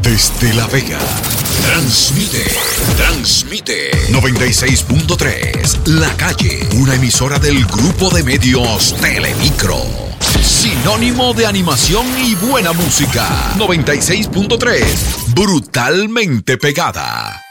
Desde La Vega, transmite 96.3 La Calle, una emisora del grupo de medios Telemicro. Sinónimo de animación y buena música. 96.3, brutalmente pegada.